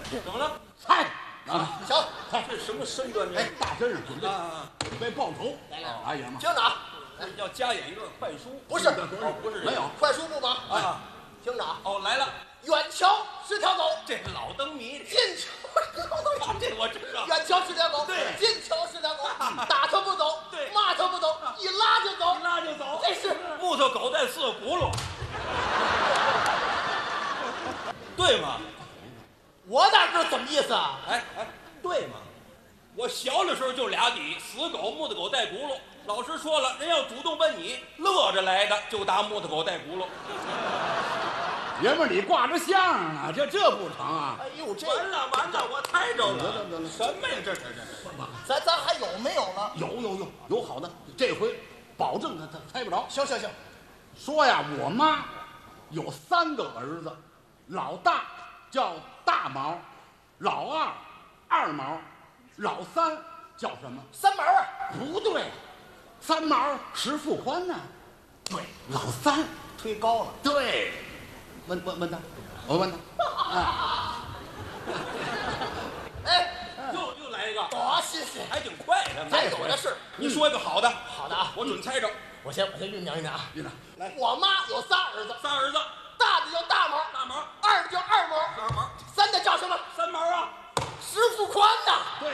怎么了？ 猜啊！ 行，这什么身段？ 哎，大身上准备报仇。 来， 哎呀妈！ 听着啊，要加演一段快书。 不是， 不是， 没有快书不忙啊。 听着啊，哦，来了，远瞧是条狗，这老灯谜。近瞧，这我知道。远瞧是条狗，对，近瞧是条狗，打它不走，对，骂它不走，一拉就走，一拉就走。这是木头狗带4个轱辘，对吗？我哪知道怎么意思啊？哎，对吗？我小的时候就俩底，死狗、木头狗带轱辘。老师说了，人要主动问你，乐着来的就打木头狗带轱辘。 爷们儿，你挂着相啊，这不成啊！ 哎呦，这完了，我猜着了。什么呀？这咱还有没有了？ 有好的，这回保证他猜不着。 行， 说呀，我妈有3个儿子，老大叫大毛，老二二毛，老三叫什么？ 三毛啊？ 不对，三毛石富宽呢？对，老三推高了。 对，问他，我问他。 哎，又来一个，多谢谢，还挺快的，咱有的是。你说一个好的，好的啊，我准猜着。我先酝酿啊。来，我妈有仨儿子，大的叫大毛，二的叫二毛，三的叫什么？三毛啊，石富宽呐。 对，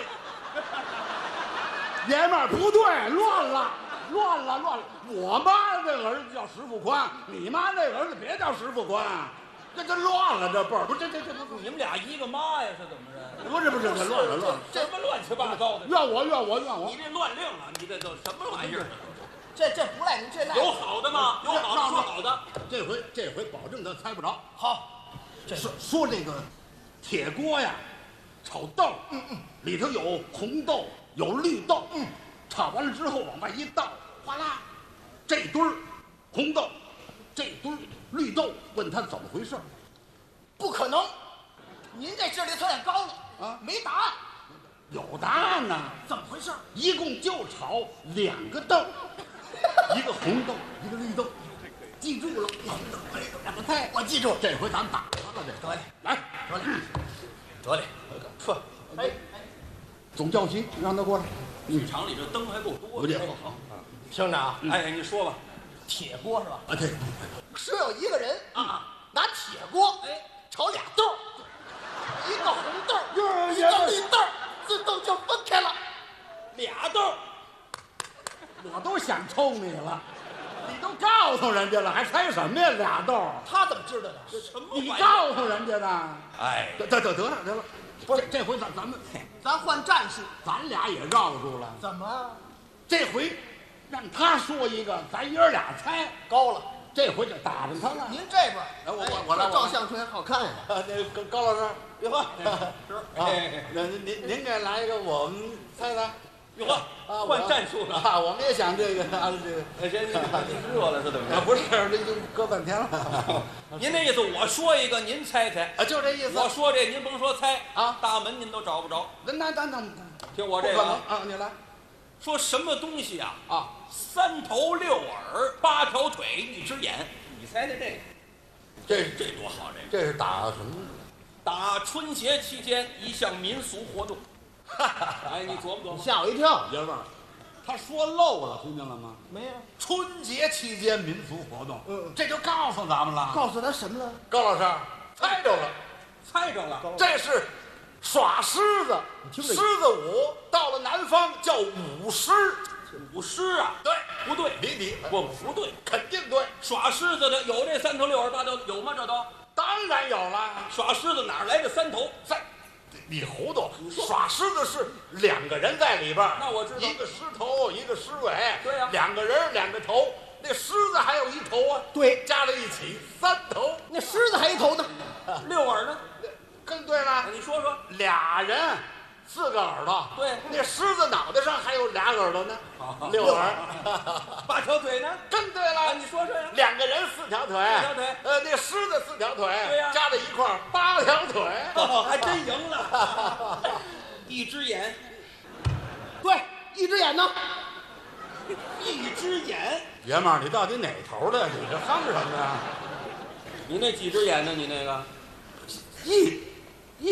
爷们儿不对，乱了。我妈那个儿子叫石富宽，你妈那个儿子别叫石富宽，这乱了，这辈儿不这你们俩一个妈呀？是怎么着？ 不是，这乱了， 什么乱七八糟的？ 怨我！ 你这乱令了，你这都什么玩意儿？这不赖您，这赖有好的吗？有好的说好的， 这回保证他猜不着。 好， 说这个铁锅呀，炒豆，里头有红豆，有绿豆，炒完了之后往外一倒，哗啦，这堆儿红豆，这堆儿绿豆，问他怎么回事？ 不可能，您这智力测验高了啊，没答案。 有答案呢， 怎么回事？ 一共就炒2个豆，一个红豆，一个绿豆，记住了。红豆、绿豆2个菜，我记住。这回咱打他了，这得嘞， 来， 得嘞，呵，哎， 总教习让他过来。 剧场里这灯还够多， 不对， 好，听着啊，哎，你说吧，铁锅是吧？ 啊，对， 是有一个人啊，拿铁锅炒俩豆，一个红豆，一个绿豆，自动就分开了，俩豆。 我都想抽你了，你都告诉人家了，还猜什么呀？2豆， 他怎么知道的？什么？ 你告诉人家的。 哎， 得了，不是这回咱换战术， 咱俩也绕住了。 怎么？ 这回让他说一个，咱爷俩猜高了。 这回就打着他了。 您这边， 我来， 照相出来好看呀。 那高老师， 哟呵， 是那您给来一个，我们猜。 哟呵，换战术了啊！我们也想这个啊， 这个，您热了是怎么着？ 不是，这已经搁半天了。 您那意思，我说一个，您猜猜啊？就这意思。 我说这，您甭说猜啊， 大门您都找不着。 那听我这个啊，你来。 说什么东西啊？ 啊 ，3头6耳8条腿1只眼，你猜猜这多好？ 这是打什么？ 打春节期间一项民俗活动。哎，你琢磨琢磨， 吓我一跳，爷们儿，他说漏了，听见了吗？ 没有。 春节期间民俗活动，这就告诉咱们了。 告诉他什么了？ 高老师，猜着了，这是耍狮子，狮子舞，到了南方叫舞狮。 舞狮啊？对，不对， 离题， 不对， 肯定对。 耍狮子的有这3头6耳8条，有吗？这都当然有了。 耍狮子哪来的3头？ 你糊涂！耍狮子是2个人在里边， 那我知道， 一个狮头，一个狮尾。 对呀 ，2个人2个头，那狮子还有1头啊。 对， 加在一起3头。 那狮子还1头呢，6耳呢？ 更对了。 你说说 ，2人4个耳朵。 对， 那狮子脑袋上还有俩耳朵呢，6耳。 8条腿呢？ 更对了。 你说说呀。 2个人4条腿。 4条腿。 那狮子4条腿。 对呀。 加在一块儿8条腿。 还真赢了。1只眼。对，1只眼呢？1只眼。 爷们儿，你到底哪头的？你这哼什么呀？ 你那几只眼呢？你那个 1